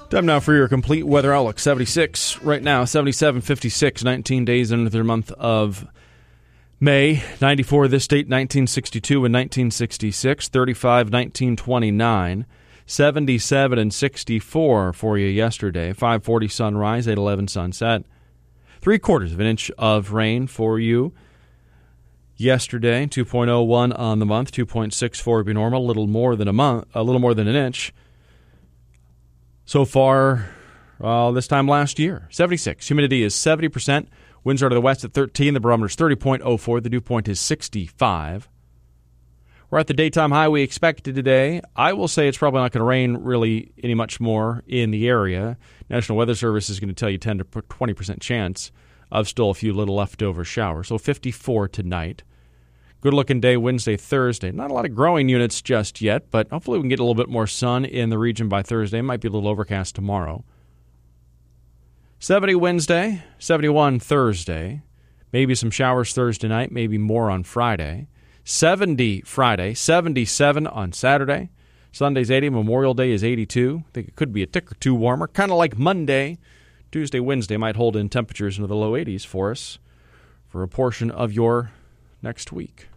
Time now for your complete weather outlook. 76 right now, 77, 56, 19 days into the month of May. 94 this date, 1962 and 1966. 35, 1929. 77 and 64 for you yesterday. 5:40 sunrise, 8:11 sunset. 3/4 of an inch of rain for you yesterday. 2.01 on the month. 2.64 would be normal. A little more than an inch. So far, this time last year, 76. Humidity is 70%. Winds are to the west at 13. The barometer is 30.04. The dew point is 65. We're at the daytime high we expected today. I will say it's probably not going to rain really any much more in the area. National Weather Service is going to tell you 10 to 20% chance of still a few little leftover showers. So 54 tonight. Good-looking day Wednesday, Thursday. Not a lot of growing units just yet, but hopefully we can get a little bit more sun in the region by Thursday. Might be a little overcast tomorrow. 70 Wednesday, 71 Thursday. Maybe some showers Thursday night, maybe more on Friday. 70 Friday, 77 on Saturday. Sunday's 80, Memorial Day is 82. I think it could be a tick or two warmer, kind of like Monday. Tuesday, Wednesday might hold in temperatures into the low 80s for us for a portion of your next week.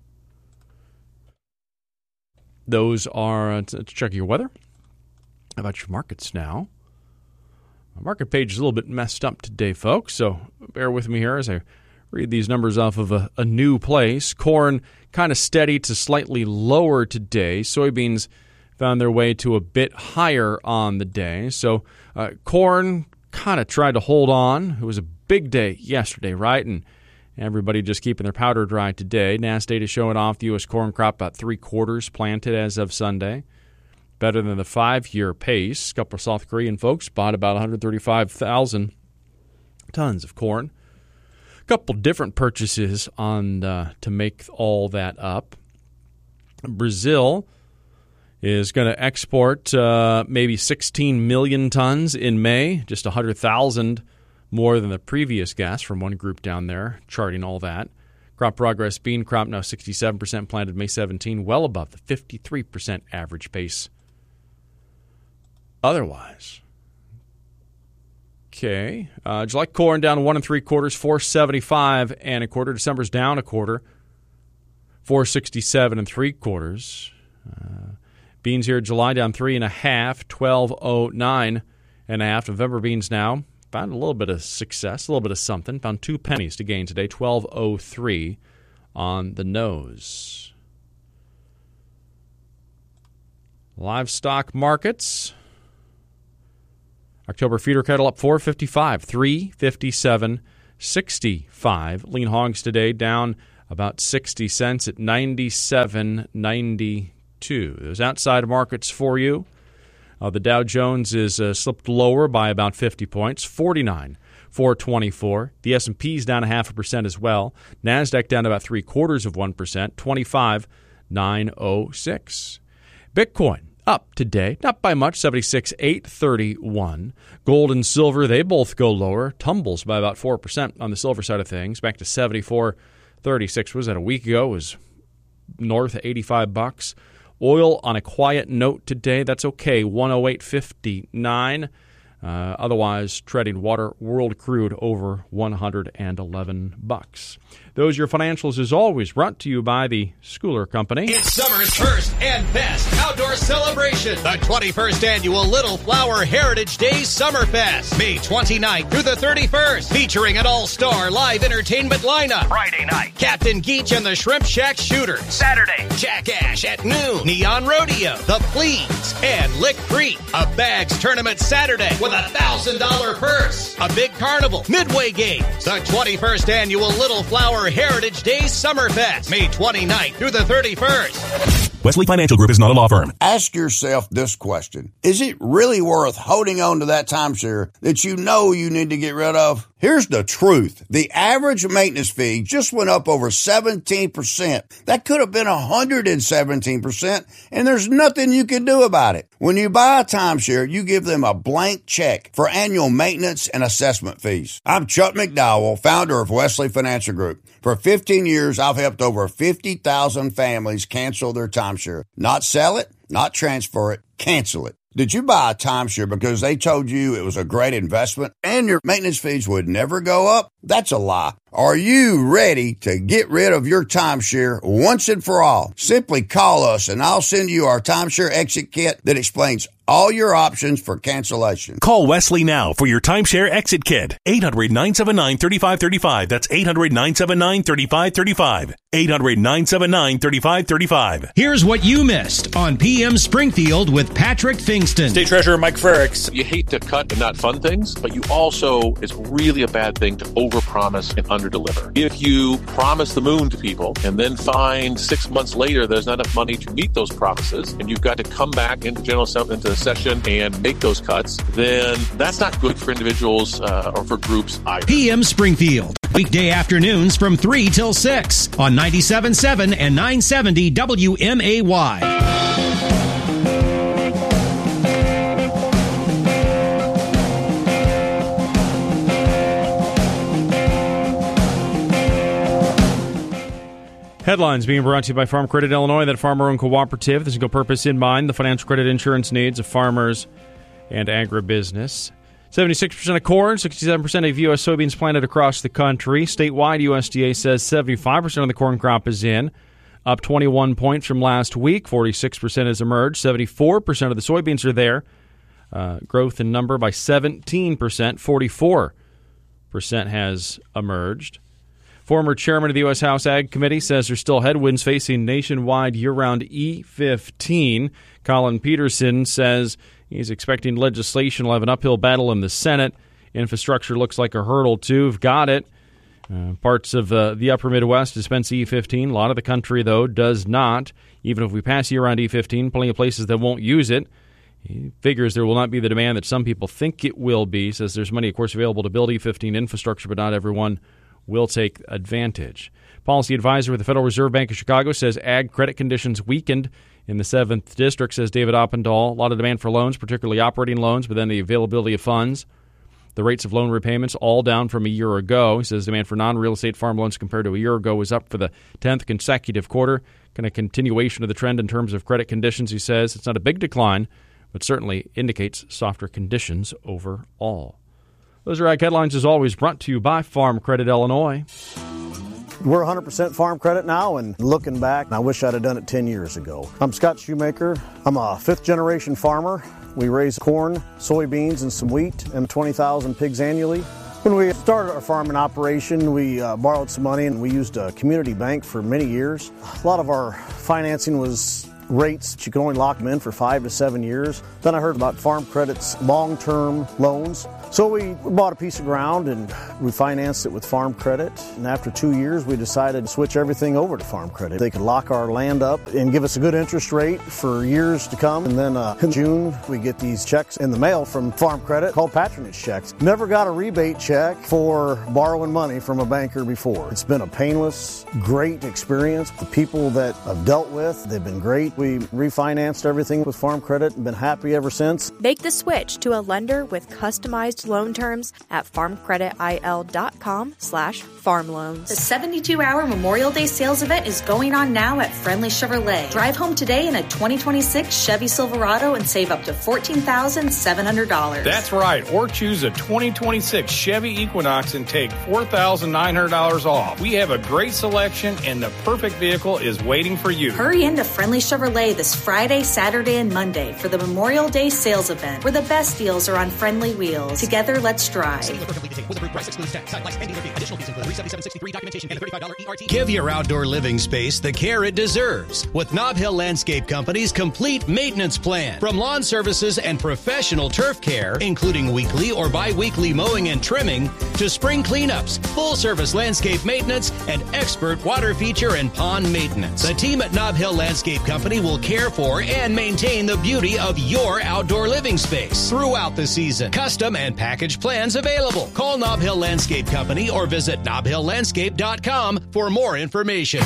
Those are, to check your weather. How about your markets now? My market page is a little bit messed up today, folks, so bear with me here as I read these numbers off of a new place. Corn kind of steady to slightly lower today. Soybeans found their way to a bit higher on the day. So corn kind of tried to hold on. It was a big day yesterday, right? And everybody just keeping their powder dry today. NASS data showing off the U.S. corn crop about 3/4 planted as of Sunday. Better than the 5-year pace. A couple of South Korean folks bought about 135,000 tons of corn. A couple different purchases on to make all that up. Brazil is going to export maybe 16 million tons in May, just 100,000 more than the previous guess from one group down there, charting all that. Crop progress, bean crop now 67% planted May 17, well above the 53% average pace. Otherwise, okay, July corn down 1 3/4, 475 1/4. December's down 1/4, 467 3/4. Beans here, July down 3.5, 1209 1/2. November beans now found a little bit of success, a little bit of something. Found 2 pennies to gain today, 1203 on the nose. Livestock markets. October feeder cattle up 455, 357, 65. Lean hogs today down about 60 cents at 97.92. Those outside markets for you. The Dow Jones is slipped lower by about 50 points, 49,424. The S&P's down 0.5% as well. NASDAQ down about 0.75%, 25,906. Bitcoin up today, not by much, 76,831. Gold and silver, they both go lower, tumbles by about 4% on the silver side of things, back to 74.36. Was that a week ago? It was north of $85. Oil on a quiet note today. That's okay, 108.59. Otherwise, treading water, world crude over $111. Those are your financials, as always, brought to you by the Schooler Company. It's summer's first and best outdoor celebration. The 21st Annual Little Flower Heritage Days Summer Fest. May 29th through the 31st. Featuring an all-star live entertainment lineup. Friday night, Captain Geach and the Shrimp Shack Shooters. Saturday, Jack Ash at noon. Neon Rodeo, The Pleads, and Lick Creek. A bags tournament Saturday with a $1,000 purse. A big carnival. Midway games. The 21st Annual Little Flower Heritage Days Summer Fest. May 29th through the 31st. Wesley Financial Group is not a law firm. Ask yourself this question. Is it really worth holding on to that timeshare that you know you need to get rid of? Here's the truth. The average maintenance fee just went up over 17%. That could have been 117%, and there's nothing you can do about it. When you buy a timeshare, you give them a blank check for annual maintenance and assessment fees. I'm Chuck McDowell, founder of Wesley Financial Group. For 15 years, I've helped over 50,000 families cancel their timeshare. Not sell it, not transfer it, cancel it. Did you buy a timeshare because they told you it was a great investment and your maintenance fees would never go up? That's a lie. Are you ready to get rid of your timeshare once and for all? Simply call us and I'll send you our timeshare exit kit that explains all your options for cancellation. Call Wesley now for your timeshare exit kit. 800-979-3535. That's 800-979-3535. 800-979-3535. Here's what you missed on PM Springfield with Patrick Fingston. State Treasurer Mike Frericks. You hate to cut and not fund things, but you also, it's really a bad thing to overpromise and underdeliver. If you promise the moon to people and then find 6 months later there's not enough money to meet those promises, and you've got to come back into into session and make those cuts, then that's not good for individuals or for groups either. PM Springfield, weekday afternoons from 3 till 6 on 97.7 and 970 WMAY. Headlines being brought to you by Farm Credit Illinois, that farmer-owned cooperative. There's a good purpose in mind, the financial credit insurance needs of farmers and agribusiness. 76% of corn, 67% of U.S. soybeans planted across the country. Statewide, USDA says 75% of the corn crop is in, up 21 points from last week. 46% has emerged. 74% of the soybeans are there. Growth in number by 17%. 44% has emerged. Former chairman of the U.S. House Ag Committee says there's still headwinds facing nationwide year-round E15. Colin Peterson says he's expecting legislation will have an uphill battle in the Senate. Infrastructure looks like a hurdle, too. We've got it. Parts of the upper Midwest dispense E15. A lot of the country, though, does not. Even if we pass year-round E15, plenty of places that won't use it. He figures there will not be the demand that some people think it will be. He says there's money, of course, available to build E15 infrastructure, but not everyone will take advantage. Policy advisor with the Federal Reserve Bank of Chicago says ag credit conditions weakened in the 7th District, says David Oppendahl. A lot of demand for loans, particularly operating loans, but then the availability of funds. The rates of loan repayments all down from a year ago. He says demand for non-real estate farm loans compared to a year ago was up for the 10th consecutive quarter. Kind of continuation of the trend in terms of credit conditions, he says. It's not a big decline, but certainly indicates softer conditions overall. Those are Ag Headlines, as always, brought to you by Farm Credit Illinois. We're 100% Farm Credit now, and looking back, I wish I'd have done it 10 years ago. I'm Scott Shoemaker. I'm a fifth-generation farmer. We raise corn, soybeans, and some wheat, and 20,000 pigs annually. When we started our farming operation, we borrowed some money, and we used a community bank for many years. A lot of our financing was rates. You can only lock them in for 5 to 7 years. Then I heard about Farm Credit's long-term loans. So we bought a piece of ground and we financed it with Farm Credit. And after 2 years, we decided to switch everything over to Farm Credit. They could lock our land up and give us a good interest rate for years to come. And then in June, we get these checks in the mail from Farm Credit called patronage checks. Never got a rebate check for borrowing money from a banker before. It's been a painless, great experience. The people that I've dealt with, they've been great. We refinanced everything with Farm Credit and been happy ever since. Make the switch to a lender with customized loan terms at farmcreditil.com/farmloans. The 72-hour Memorial Day sales event is going on now at Friendly Chevrolet. Drive home today in a 2026 Chevy Silverado and save up to $14,700. That's right. Or choose a 2026 Chevy Equinox and take $4,900 off. We have a great selection and the perfect vehicle is waiting for you. Hurry into Friendly Chevrolet this Friday, Saturday, and Monday for the Memorial Day sales event, where the best deals are on Friendly wheels. Together, let's drive. Give your outdoor living space the care it deserves with Nob Hill Landscape Company's complete maintenance plan. From lawn services and professional turf care, including weekly or bi-weekly mowing and trimming, to spring cleanups, full-service landscape maintenance, and expert water feature and pond maintenance. The team at Nob Hill Landscape Company will care for and maintain the beauty of your outdoor living space throughout the season. Custom and package plans available. Call Nob Hill Landscape Company or visit nobhilllandscape.com for more information.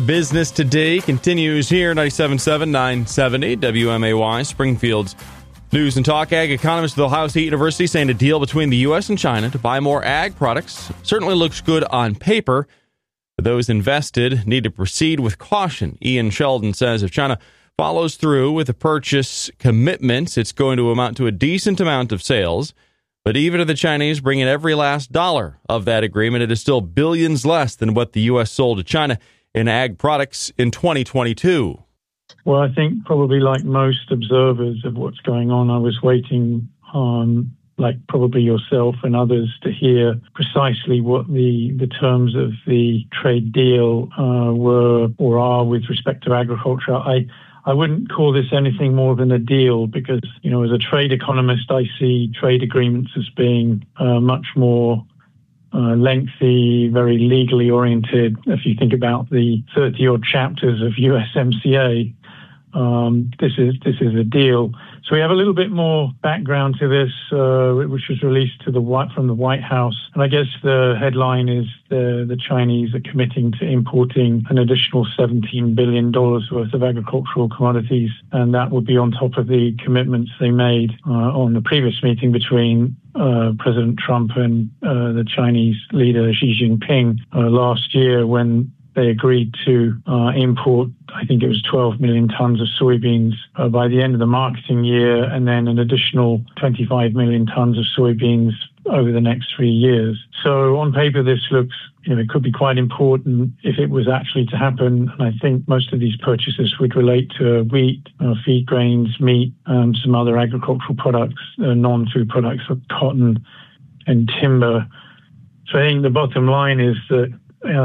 Agribusiness Today continues here, 97.7, 970 WMAY, Springfield's News and Talk Ag economist at Ohio State University saying a deal between the U.S. and China to buy more ag products certainly looks good on paper, but those invested need to proceed with caution. Ian Sheldon says if China follows through with the purchase commitments, it's going to amount to a decent amount of sales. But even if the Chinese bring in every last dollar of that agreement, it is still billions less than what the U.S. sold to China in ag products in 2022. Well, I think probably like most observers of what's going on, I was waiting on, like probably yourself and others, to hear precisely what the terms of the trade deal were or are with respect to agriculture. I wouldn't call this anything more than a deal because, as a trade economist, I see trade agreements as being much more lengthy, very legally oriented. If you think about the 30-odd chapters of USMCA, this is a deal. So we have a little bit more background to this, which was released from the White House. And I guess the headline is the Chinese are committing to importing an additional $17 billion worth of agricultural commodities. And that would be on top of the commitments they made on the previous meeting between President Trump and the Chinese leader Xi Jinping last year when they agreed to import, I think it was 12 million tons of soybeans by the end of the marketing year, and then an additional 25 million tons of soybeans over the next 3 years. So on paper, this looks, it could be quite important if it was actually to happen. And I think most of these purchases would relate to wheat, feed grains, meat, some other agricultural products, non-food products like cotton and timber. So I think the bottom line is that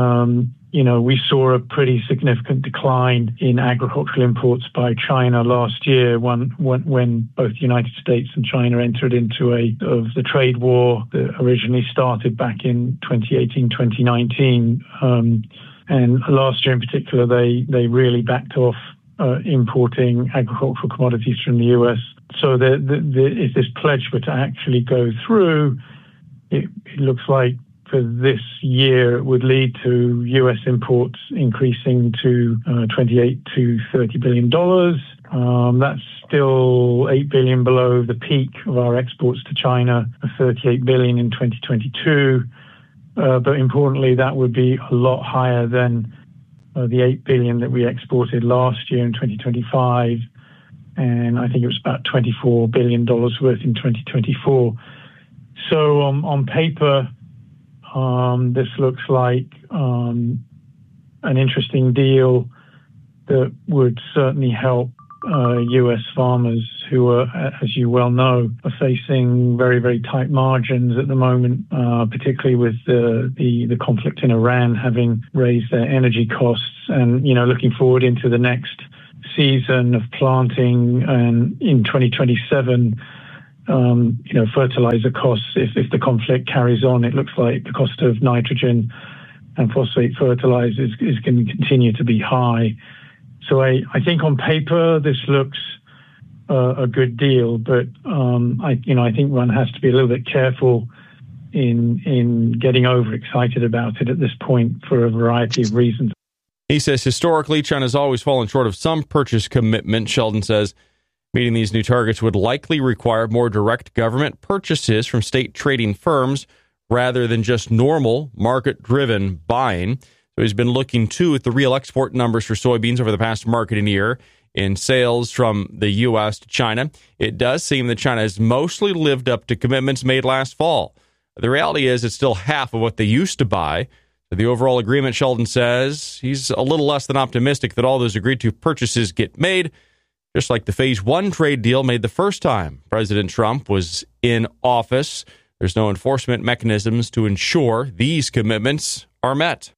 we saw a pretty significant decline in agricultural imports by China last year when both the United States and China entered into the trade war that originally started back in 2018, 2019. And last year in particular, they really backed off importing agricultural commodities from the U.S. So if this pledge were to actually go through, it looks like for this year, it would lead to U.S. imports increasing to $28 to $30 billion. That's still $8 billion below the peak of our exports to China of $38 billion in 2022. But importantly, that would be a lot higher than the $8 billion that we exported last year in 2025. And I think it was about $24 billion worth in 2024. So on paper, this looks like an interesting deal that would certainly help U.S. farmers who are, as you well know, are facing very, very tight margins at the moment, particularly with the conflict in Iran having raised their energy costs. And, looking forward into the next season of planting and in 2027, fertilizer costs, if the conflict carries on, it looks like the cost of nitrogen and phosphate fertilizers is going to continue to be high. So I think on paper, this looks a good deal, but I think one has to be a little bit careful in getting overexcited about it at this point for a variety of reasons. He says historically, China's always fallen short of some purchase commitment. Sheldon says meeting these new targets would likely require more direct government purchases from state trading firms rather than just normal market-driven buying. So he's been looking, too, at the real export numbers for soybeans over the past marketing year in sales from the U.S. to China. It does seem that China has mostly lived up to commitments made last fall. The reality is it's still half of what they used to buy. The overall agreement, Sheldon says, he's a little less than optimistic that all those agreed-to purchases get made, just like the Phase 1 trade deal made the first time President Trump was in office. There's no enforcement mechanisms to ensure these commitments are met.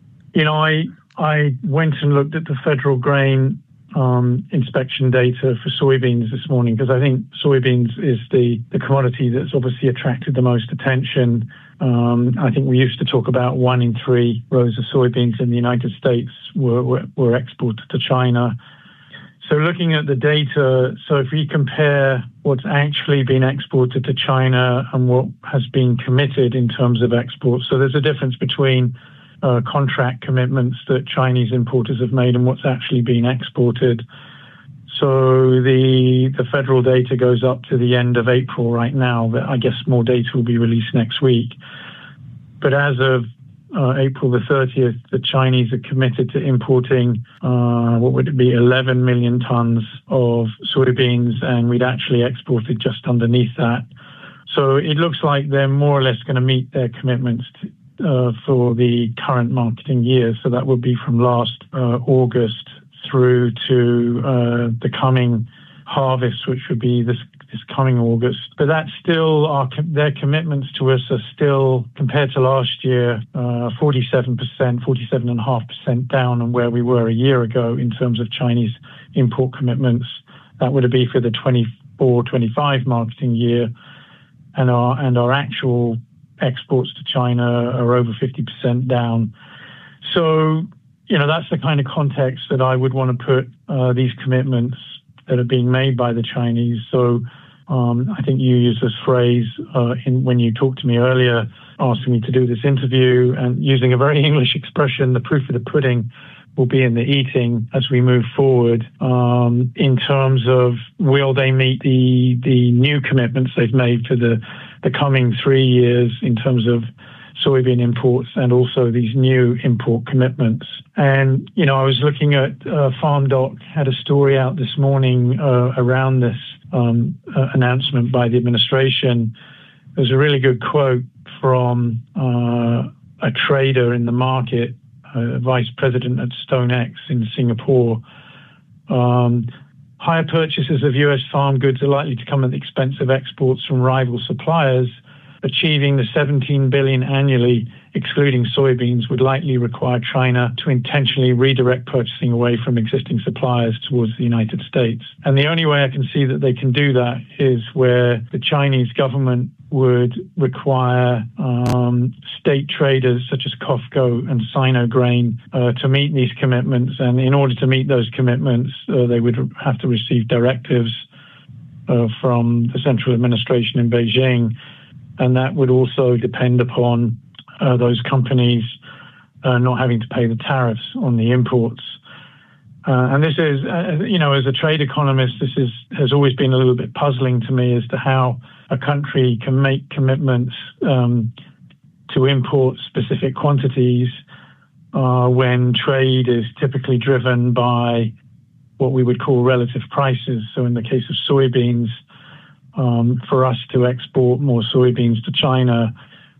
I went and looked at the federal grain inspection data for soybeans this morning because I think soybeans is the commodity that's obviously attracted the most attention. I think we used to talk about 1 in 3 rows of soybeans in the United States were exported to China. So looking at the data, so if we compare what's actually been exported to China and what has been committed in terms of exports, so there's a difference between contract commitments that Chinese importers have made and what's actually been exported. So the federal data goes up to the end of April right now, but I guess more data will be released next week. But as of April the 30th, the Chinese are committed to importing, 11 million tons of soybeans, and we'd actually exported just underneath that. So it looks like they're more or less going to meet their commitments for the current marketing year. So that would be from last August through to the coming harvest, which would be this coming August. But that's still their commitments to us are still, compared to last year, 47.5% down on where we were a year ago in terms of Chinese import commitments. That would be for the 24-25 marketing year, and our actual exports to China are over 50% down. So, that's the kind of context that I would want to put these commitments that are being made by the Chinese. So I think you used this phrase when you talked to me earlier, asking me to do this interview, and using a very English expression, the proof of the pudding will be in the eating as we move forward, in terms of will they meet the new commitments they've made for the coming 3 years in terms of soybean imports, and also these new import commitments. And, I was looking at FarmDoc had a story out this morning around this announcement by the administration. There's a really good quote from a trader in the market, vice president at StoneX in Singapore. Higher purchases of U.S. farm goods are likely to come at the expense of exports from rival suppliers. Achieving the $17 billion annually, excluding soybeans, would likely require China to intentionally redirect purchasing away from existing suppliers towards the United States. And the only way I can see that they can do that is where the Chinese government would require state traders such as COFCO and Sinograin to meet these commitments. And in order to meet those commitments, they would have to receive directives from the central administration in Beijing. And that would also depend upon those companies not having to pay the tariffs on the imports. And this is, as a trade economist, has always been a little bit puzzling to me as to how a country can make commitments to import specific quantities when trade is typically driven by what we would call relative prices. So in the case of soybeans, for us to export more soybeans to China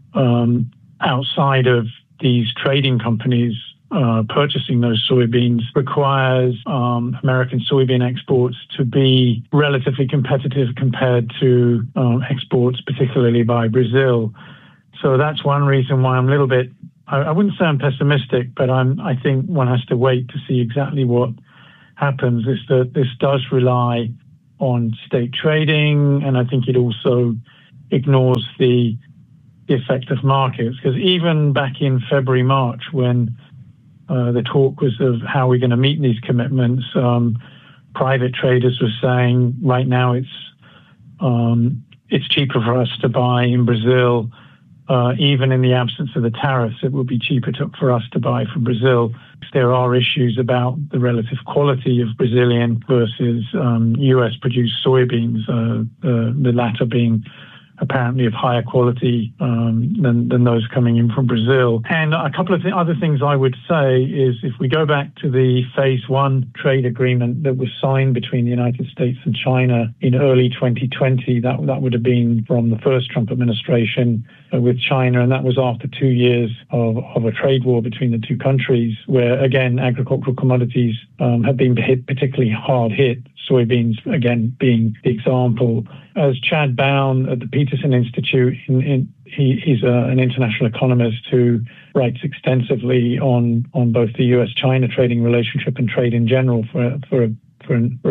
outside of these trading companies purchasing those soybeans requires American soybean exports to be relatively competitive compared to exports, particularly by Brazil. So that's one reason why I'm a little bit, I wouldn't say I'm pessimistic, but I think one has to wait to see exactly what happens. Is that this does rely on state trading, and I think it also ignores the effect of markets. Because even back in February, March, when the talk was of how we're going to meet these commitments, private traders were saying right now it's cheaper for us to buy in Brazil. Even in the absence of the tariffs, it would be cheaper for us to buy from Brazil. There are issues about the relative quality of Brazilian versus U.S.-produced soybeans, the latter being apparently of higher quality than those coming in from Brazil. And a couple of other things I would say is if we go back to the Phase 1 trade agreement that was signed between the United States and China in early 2020, that would have been from the first Trump administration with China, and that was after 2 years of a trade war between the two countries, where, again, agricultural commodities have been particularly hard hit, soybeans, again, being the example. As Chad Bown at the Peterson Institute, he's an international economist who writes extensively on both the U.S.-China trading relationship and trade in general for an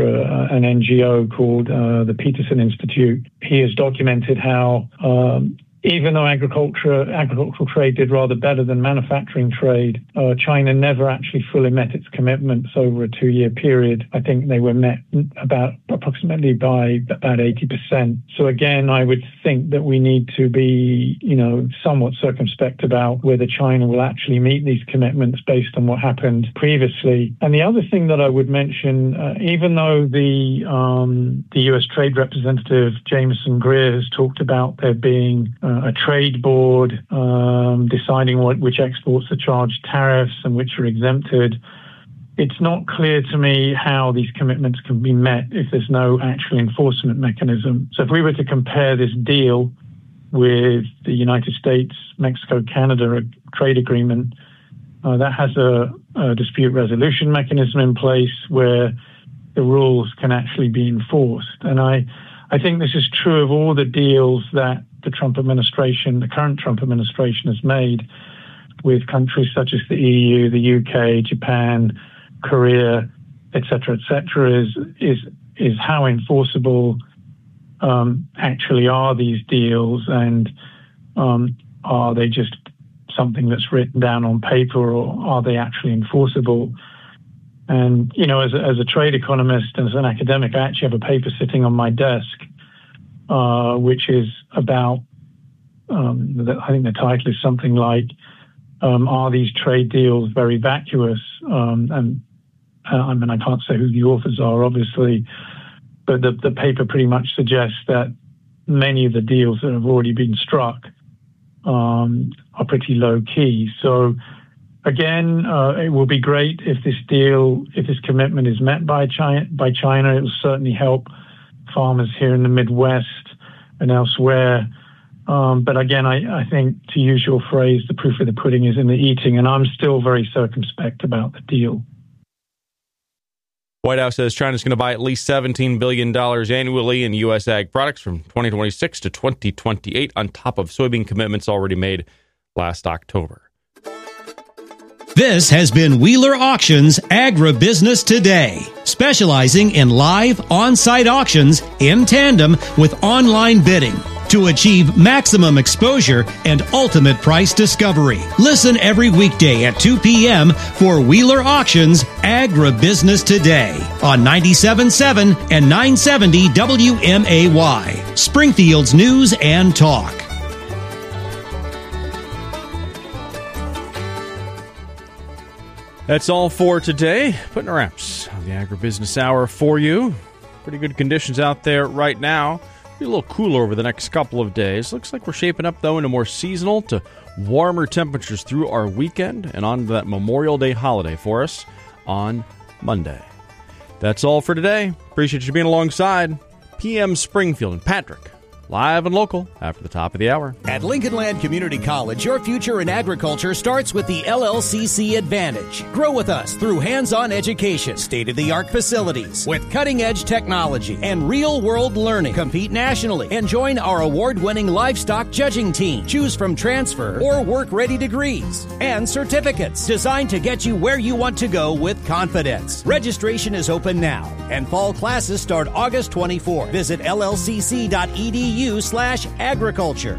NGO called the Peterson Institute. He has documented how even though agricultural trade did rather better than manufacturing trade, China never actually fully met its commitments over a 2-year period. I think they were met approximately by about 80%. So again, I would think that we need to be, somewhat circumspect about whether China will actually meet these commitments based on what happened previously. And the other thing that I would mention, even though the U.S. Trade Representative Jameson Greer has talked about there being a trade board deciding which exports are charged tariffs and which are exempted, it's not clear to me how these commitments can be met if there's no actual enforcement mechanism. So if we were to compare this deal with the United States, Mexico, Canada trade agreement, that has a dispute resolution mechanism in place where the rules can actually be enforced. And I think this is true of all the deals that the current Trump administration has made with countries such as the EU, the UK, Japan, Korea, et cetera, is how enforceable actually are these deals, and are they just something that's written down on paper, or are they actually enforceable? And, as a trade economist and as an academic, I actually have a paper sitting on my desk, which is about, I think the title is something like, are these trade deals very vacuous? And I can't say who the authors are, obviously, but the paper pretty much suggests that many of the deals that have already been struck are pretty low key. So again, it will be great if this commitment is met by China. It will certainly help farmers here in the Midwest and elsewhere. But again, I think, to use your phrase, the proof of the pudding is in the eating, and I'm still very circumspect about the deal. White House says China's going to buy at least $17 billion annually in U.S. ag products from 2026 to 2028, on top of soybean commitments already made last October. This has been Wheeler Auctions Agribusiness Today, specializing in live on-site auctions in tandem with online bidding to achieve maximum exposure and ultimate price discovery. Listen every weekday at 2 p.m. for Wheeler Auctions Agribusiness Today on 97.7 and 970 WMAY, Springfield's News and Talk. That's all for today. Putting wraps on the Agribusiness Hour for you. Pretty good conditions out there right now. Be a little cooler over the next couple of days. Looks like we're shaping up, though, into more seasonal to warmer temperatures through our weekend and on to that Memorial Day holiday for us on Monday. That's all for today. Appreciate you being alongside. PM Springfield and Patrick, live and local after the top of the hour. At Lincoln Land Community College, your future in agriculture starts with the LLCC Advantage. Grow with us through hands-on education, state-of-the-art facilities with cutting-edge technology and real-world learning. Compete nationally and join our award-winning livestock judging team. Choose from transfer or work-ready degrees and certificates designed to get you where you want to go with confidence. Registration is open now, and fall classes start August 24th. Visit llcc.edu/agriculture.